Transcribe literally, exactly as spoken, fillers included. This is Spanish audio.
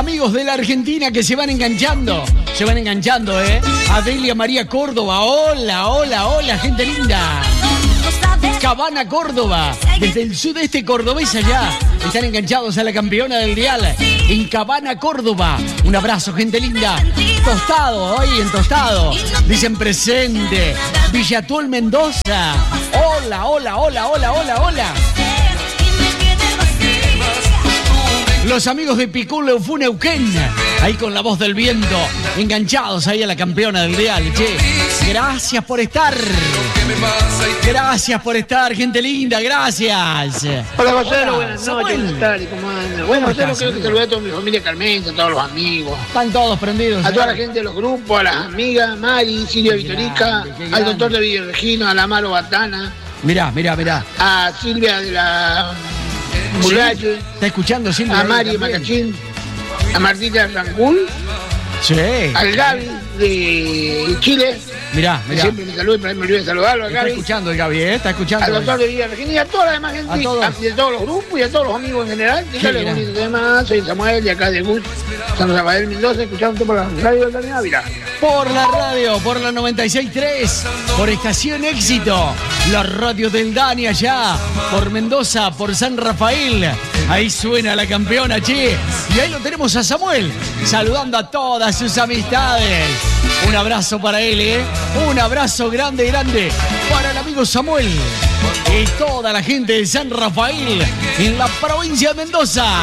amigos de la Argentina que se van enganchando. Se van enganchando, ¿eh? Adelia María Córdoba. Hola, hola, hola, gente linda. Cabana Córdoba, desde el sudeste cordobés allá. Están enganchados a la campeona del dial en Cabana Córdoba. Un abrazo, gente linda. Tostado, ahí en Tostado. Dicen presente. Villatuel Mendoza. Hola, hola, hola, hola, hola, hola. Los amigos de Piculo Funeuquén, ahí con la voz del viento, enganchados ahí a la campeona del dial, che. Gracias por estar. Gracias por estar, gente linda, gracias. Hola, Marcelo, buenas noches, ¿cómo estás? ¿Cómo andas? Bueno, Marcelo, quiero que saludé a toda mi familia Carmen, a todos los amigos. Están todos prendidos. A toda la gente de los grupos, a las amigas, Mari, Silvia Vitorica, al doctor de Villarregino, a la Maro Batana. Mirá, mirá, mirá. A Silvia de la Mulache. ¿Está escuchando Silvia? A Mari Macachín, a Martita Rancul. Sí. Al Gaby de Chile. Mirá, mirá. Siempre me saluda, pero me olvidé de saludarlo. Está escuchando el Gaby, ¿eh? Está escuchando. Al doctor de Villarregino y a toda la demás gente. A todos. De todos los grupos y a todos los amigos en general. Dígale bonito tema. Soy Samuel de acá de Gus, San Rafael Mendoza, escuchando por la radio de la Ávila. Por la radio, por la noventa y seis punto tres, por Estación Éxito, la radio del Dani allá, por Mendoza, por San Rafael. Ahí suena la campeona, che. Y ahí lo tenemos a Samuel, saludando a todas sus amistades. Un abrazo para él, ¿eh? Un abrazo grande, grande para el amigo Samuel y toda la gente de San Rafael en la provincia de Mendoza.